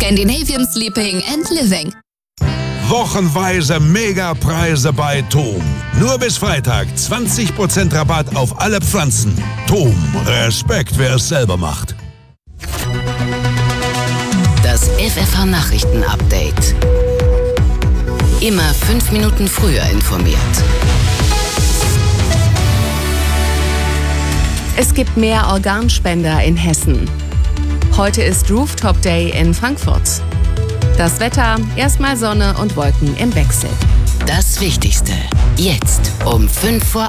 Scandinavian Sleeping and Living. Wochenweise Megapreise bei TOM. Nur bis Freitag 20% Rabatt auf alle Pflanzen. TOM, Respekt, wer es selber macht. Das FFH-Nachrichten-Update. Immer 5 Minuten früher informiert. Es gibt mehr Organspender in Hessen. Heute ist Rooftop Day in Frankfurt. Das Wetter, erstmal Sonne und Wolken im Wechsel. Das Wichtigste, jetzt um 7:55.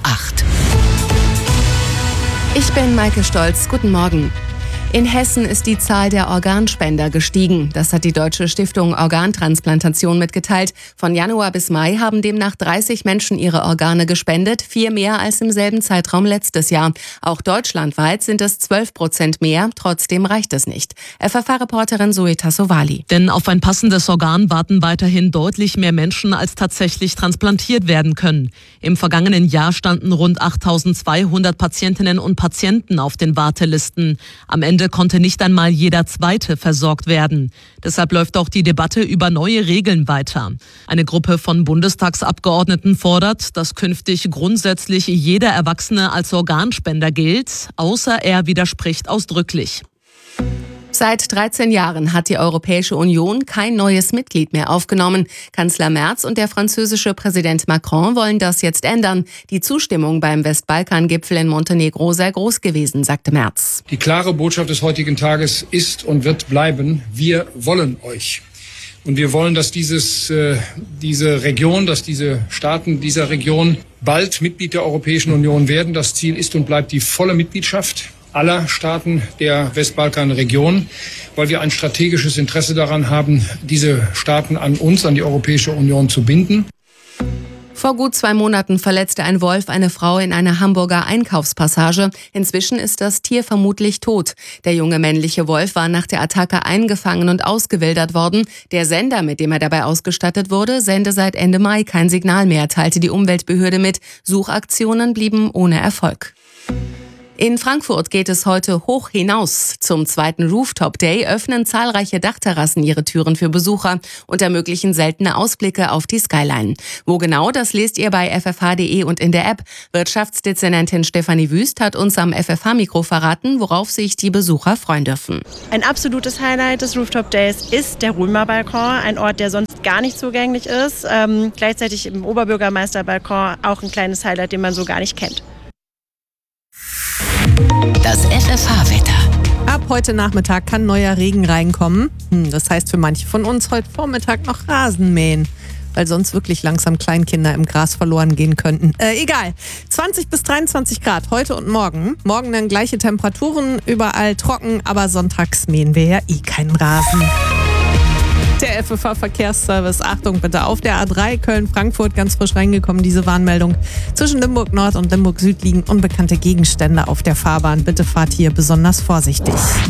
Ich bin Maike Stolz, guten Morgen. In Hessen ist die Zahl der Organspender gestiegen. Das hat die Deutsche Stiftung Organtransplantation mitgeteilt. Von Januar bis Mai haben demnach 30 Menschen ihre Organe gespendet, 4 mehr als im selben Zeitraum letztes Jahr. Auch deutschlandweit sind es 12% mehr, trotzdem reicht es nicht. FFH-Reporterin Zoe Tassovali. Denn auf ein passendes Organ warten weiterhin deutlich mehr Menschen, als tatsächlich transplantiert werden können. Im vergangenen Jahr standen rund 8.200 Patientinnen und Patienten auf den Wartelisten. Am Ende konnte nicht einmal jeder Zweite versorgt werden. Deshalb läuft auch die Debatte über neue Regeln weiter. Eine Gruppe von Bundestagsabgeordneten fordert, dass künftig grundsätzlich jeder Erwachsene als Organspender gilt, außer er widerspricht ausdrücklich. Seit 13 Jahren hat die Europäische Union kein neues Mitglied mehr aufgenommen. Kanzler Merz und der französische Präsident Macron wollen das jetzt ändern. Die Zustimmung beim Westbalkan-Gipfel in Montenegro sei groß gewesen, sagte Merz. Die klare Botschaft des heutigen Tages ist und wird bleiben: Wir wollen euch. Und wir wollen, dass diese Staaten dieser Region bald Mitglied der Europäischen Union werden. Das Ziel ist und bleibt die volle Mitgliedschaft aller Staaten der Westbalkanregion, weil wir ein strategisches Interesse daran haben, diese Staaten an uns, an die Europäische Union zu binden. Vor gut 2 Monaten verletzte ein Wolf eine Frau in einer Hamburger Einkaufspassage. Inzwischen ist das Tier vermutlich tot. Der junge männliche Wolf war nach der Attacke eingefangen und ausgewildert worden. Der Sender, mit dem er dabei ausgestattet wurde, sende seit Ende Mai kein Signal mehr, teilte die Umweltbehörde mit. Suchaktionen blieben ohne Erfolg. In Frankfurt geht es heute hoch hinaus. Zum 2. Rooftop Day öffnen zahlreiche Dachterrassen ihre Türen für Besucher und ermöglichen seltene Ausblicke auf die Skyline. Wo genau, das lest ihr bei ffh.de und in der App. Wirtschaftsdezernentin Stefanie Wüst hat uns am FFH-Mikro verraten, worauf sich die Besucher freuen dürfen. Ein absolutes Highlight des Rooftop Days ist der Römerbalkon, ein Ort, der sonst gar nicht zugänglich ist. Gleichzeitig im Oberbürgermeisterbalkon auch ein kleines Highlight, den man so gar nicht kennt. Das FFH-Wetter. Ab heute Nachmittag kann neuer Regen reinkommen. Das heißt für manche von uns heute Vormittag noch Rasen mähen, weil sonst wirklich langsam Kleinkinder im Gras verloren gehen könnten. Egal. 20 bis 23 Grad heute und morgen. Morgen dann gleiche Temperaturen, überall trocken, aber sonntags mähen wir ja keinen Rasen. Der FFH-Verkehrsservice, Achtung bitte, auf der A3 Köln-Frankfurt ganz frisch reingekommen, diese Warnmeldung. Zwischen Limburg Nord und Limburg Süd liegen unbekannte Gegenstände auf der Fahrbahn. Bitte fahrt hier besonders vorsichtig.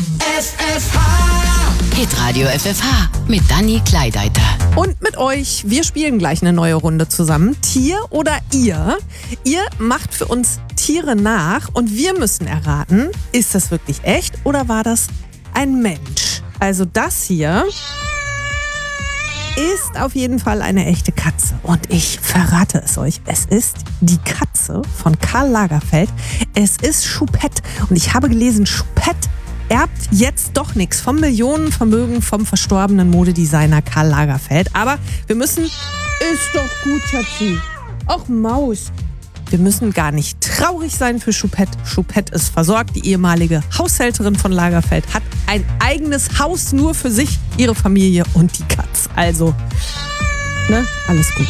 Hitradio FFH mit Dani Kleideiter. Und mit euch, wir spielen gleich eine neue Runde zusammen. Tier oder ihr? Ihr macht für uns Tiere nach und wir müssen erraten, ist das wirklich echt oder war das ein Mensch? Also das hier ist auf jeden Fall eine echte Katze. Und ich verrate es euch. Es ist die Katze von Karl Lagerfeld. Es ist Choupette. Und ich habe gelesen, Choupette erbt jetzt doch nichts vom Millionenvermögen vom verstorbenen Modedesigner Karl Lagerfeld. Aber wir müssen... Ist doch gut, Schatzi. Auch Maus. Wir müssen gar nicht traurig sein für Choupette. Choupette ist versorgt. Die ehemalige Haushälterin von Lagerfeld hat ein eigenes Haus nur für sich, ihre Familie und die Katz. Also, alles gut.